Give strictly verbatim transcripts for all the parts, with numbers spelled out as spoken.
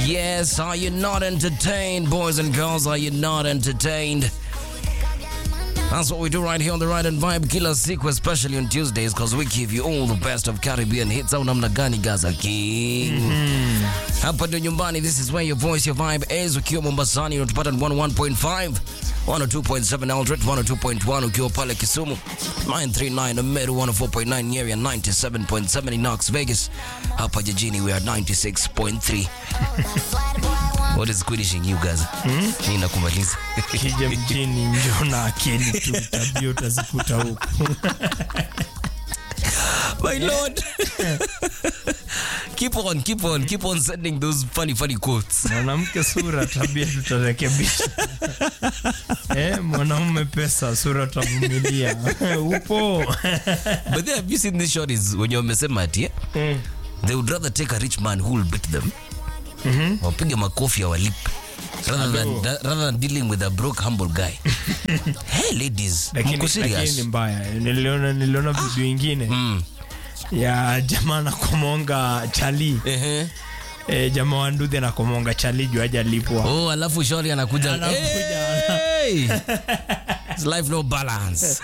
Yes, are you not entertained, boys and girls? Are you not entertained? That's what we do right here on the Ride and Vibe Killer Siku, especially on Tuesdays, because we give you all the best of Caribbean hits. Au namna gani Gaza King? Mm-hmm. Hapa ndio nyumbani. This is where your voice, your vibe is. Ukiwa Mombasani unatupata one oh one point five, one oh two point seven Eldred, one oh two point one ukiwa pale Kisumu, nine three nine Meru, one oh four point nine area, ninety-seven point seven in Knox Vegas. Hapa jijini we are ninety-six point three. What is squishing you guys? Hmm? Nina kumaliza. Kija mjini njoo na akili tu, tabia utazikuta huko. My lord. Keep on, keep on, keep on sending those funny, funny quotes. Mwanamke sura, tabia tutarekebisha. Eh, mwanaume pesa, sura tavumilia. Upo. But then have you seen this shot is when you're wamesema ati, mm. They would rather take a rich man who will beat them. Mhm. Wapige makofi walipe. Rather than, rather than dealing with a broke humble guy. Hey ladies, mko serious? Lakini ni mbaya. Niliona niliona video nyingine. Mm. Ya jamaa na kumonga chali. Ehe. Eh, jamaa wa Nduthi na kumonga chali juu hajalipwa. Oh, alafu shori anakuja. Hey! It's life no balance.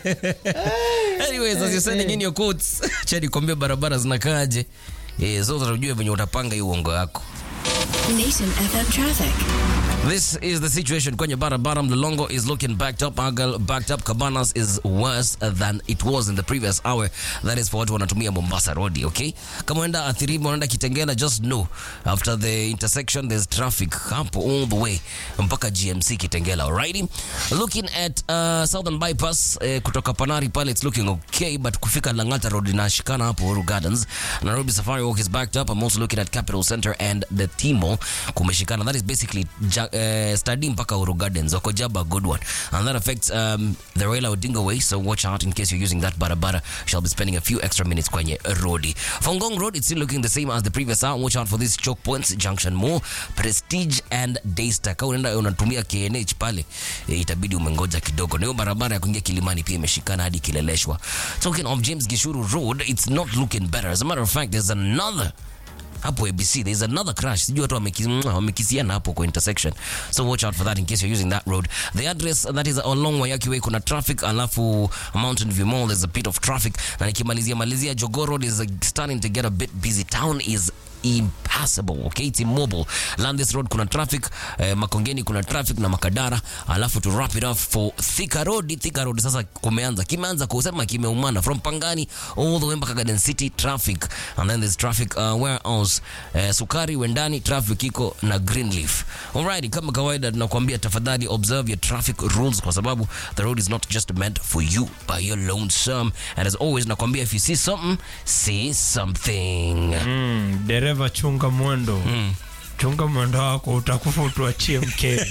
Anyways, as you're sending in your quotes, chani kwambia barabara zinakaaje. Eh, so tunajue venye utapanga hiyo uongo yako. Nation F M traffic. This is the situation. Kwenye barabara Mlolongo is looking backed up. Argyle backed up. Cabanas is worse than it was in the previous hour. That is for watu wanatumia Mombasa Road, okay? Kama unaenda Athirimu, unaenda Kitengela, just know after the intersection there's traffic hapo all the way mpaka G M C Kitengela, alrighty? Looking at uh, Southern Bypass uh, kutoka Panari pale, it's looking okay, but kufika Langata Road inashikana hapo Uhuru Gardens. Nairobi Safari Walk is backed up. I'm also looking at Capital Center and the Timo kumeshikana. That is basically Uh, study mpaka Uhuru Gardens, Okojaba, good one, and that affects um, the Raila Odinga Way, so watch out in case you're using that barabara. Shall be spending a few extra minutes kwenye road. Fongong Road, it's still looking the same as the previous hour. Watch out for these choke points, Junction Mall, Prestige and Daystar. Kama unaenda unatumia K N H pale, e, itabidi umengoja kidogo. Ndio barabara ya kuingia Kilimani pia imeshikana hadi Kileleshwa. Talking of James Gishuru Road, it's not looking better. As a matter of fact, there's another hapo A B C, there's another crash. Sijui watu wamekisiana hapo kwa intersection, so watch out for that in case you're using that road. The address that is along Wayaki Way kuna traffic, alafu Mountain View Mall there's a bit of traffic, na nikimalizia malizia Jogoo Road is uh, starting to get a bit busy. Town is impassable, okay? It's immobile. Landis Road kuna traffic, eh, Makongeni kuna traffic na Makadara, alafu to wrap it up for Thika Road. Thika Road sasa kumeanza, kimeanza kusema kimeumana from Pangani all the way mpaka Garden City traffic, and then there's traffic uh, where else? Eh, Sukari Wendani traffic iko na Greenleaf. Alright, kama kawaida tunakuambia tafadhali observe your traffic rules kwa sababu the road is not just meant for you by your lonesome, and as always nakwambia if you see something, say something. Mm, dereva chunga mwendo. Mm. Chunga mwendo wako utakufa utuachie mkeo.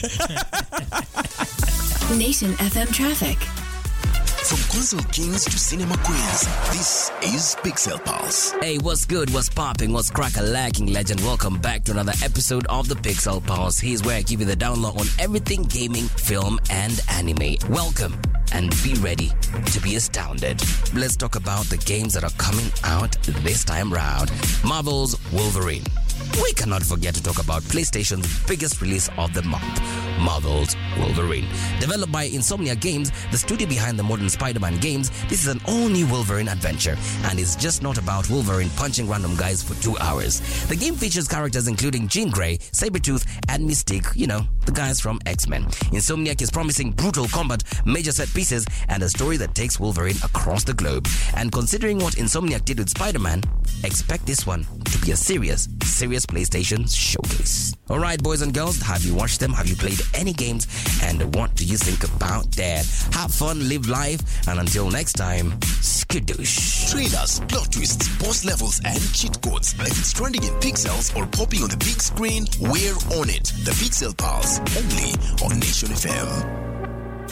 Nation F M traffic. From console kings to cinema queens, this is Pixel Pulse. Hey, what's good? What's popping? What's crack-a-lacking, legend? Welcome back to another episode of the Pixel Pulse. Here's where I give you the download on everything gaming, film, and anime. Welcome, and be ready to be astounded. Let's talk about the games that are coming out this time round. Marvel's Wolverine. We cannot forget to talk about PlayStation's biggest release of the month, Marvel's Wolverine. Developed by Insomnia Games, the studio behind the modern Spider-Man games, this is an all-new Wolverine adventure, and it's just not about Wolverine punching random guys for two hours. The game features characters including Jean Grey, Sabretooth, and Mystique, you know, the guys from X-Men. Insomniac is promising brutal combat, major set pieces, and a story that takes Wolverine across the globe. And considering what Insomniac did with Spider-Man, expect this one to be a serious, serious PlayStation showcase. Alright, boys and girls, have you watched them? Have you played any games? And what do you think about that? Have fun, live life, and until next time, skadoosh. Trailers, plot twists, boss levels, and cheat codes. If it's trending in pixels or popping on the big screen, we're on it. The Pixel Pulse, only on Nation F M.